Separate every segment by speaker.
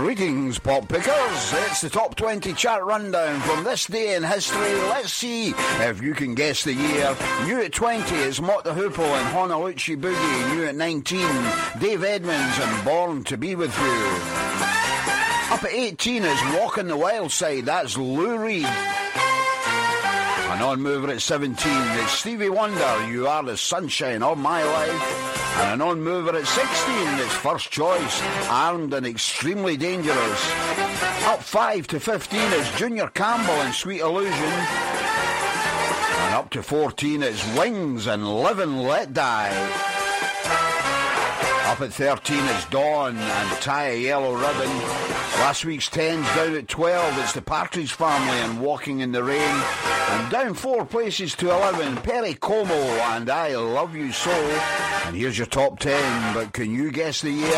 Speaker 1: Greetings, pop pickers. It's the top 20 chart rundown from this day in history. Let's see if you can guess the year. New at 20 is Mott the Hoople and Honolulu Boogie. New at 19, Dave Edmunds and Born to Be With You. Up at 18 is Walking the Wild Side. That's Lou Reed. A non-mover at 17 is Stevie Wonder, You Are the Sunshine of My Life. And a non-mover at 16 is First Choice, Armed and Extremely Dangerous. Up 5 to 15 is Junior Campbell and Sweet Illusion. And up to 14 is Wings and Live and Let Die. Up at 13 is Dawn and Tie a Yellow Ribbon. Last week's 10's down at 12. It's the Partridge Family and Walking in the Rain. And down 4 places to 11, Perry Como and I Love You So. And here's your top 10, but can you guess the year?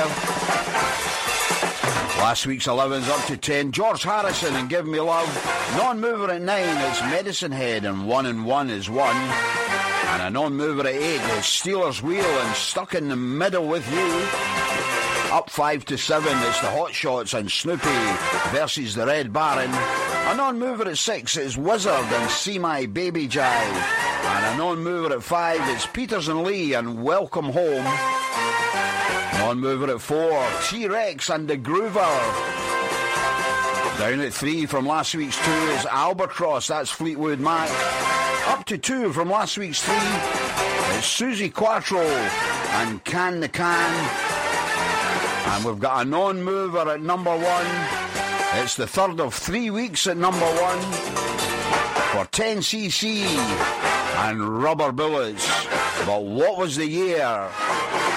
Speaker 1: Last week's 11's up to 10, George Harrison and Give Me Love. Non-mover at 9 is Medicine Head and 1 and 1 is 1. And a non-mover at 8 is Steelers Wheel and Stuck in the Middle with You. Up 5 to 7, it's the Hot Shots and Snoopy versus the Red Baron. A non-mover at 6 is Wizard and See My Baby Jive. And a non-mover at 5 is Peters and Lee and Welcome Home. Non-mover at 4, T-Rex and The Groover. Down at 3 from last week's 2 is Albatross, that's Fleetwood Mac. Up to 2 from last week's 3 is Susie Quattro and Can the Can. And we've got a non-mover at number 1. It's the third of 3 weeks at number 1 for 10cc and Rubber Bullets. But what was the year?